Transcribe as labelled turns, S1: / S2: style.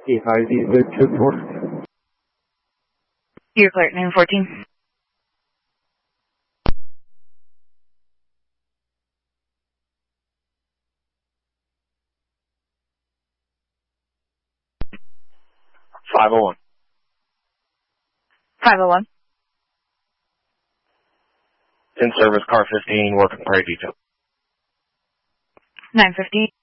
S1: E5 Victor 4.
S2: You're clear, 914.
S3: $501.
S2: 501.
S3: In service, car 15, working party detail.
S2: 915.